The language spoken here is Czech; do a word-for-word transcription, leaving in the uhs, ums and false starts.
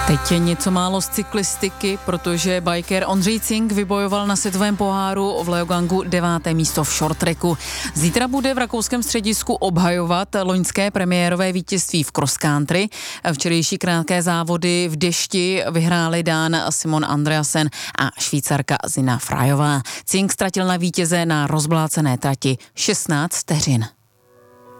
Teď je něco málo z cyklistiky, protože biker Ondřej Cink vybojoval na světovém poháru v Leogangu deváté místo v shorttracku. Zítra bude v rakouském středisku obhajovat loňské premiérové vítězství v cross country. Včerejší krátké závody v dešti vyhráli Dán Simon Andreasen a Švýcarka Zina Frajová. Cink ztratil na vítěze na rozblácené trati šestnáct vteřin.